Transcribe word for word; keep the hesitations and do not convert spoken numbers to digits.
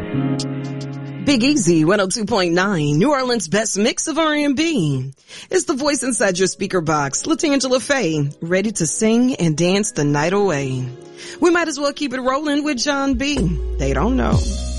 Big Easy, one oh two point nine, New Orleans' best mix of R and B. It's the voice inside your speaker box, LaTangela Faye, ready to sing and dance the night away. We might as well keep it rolling with John B. They don't know.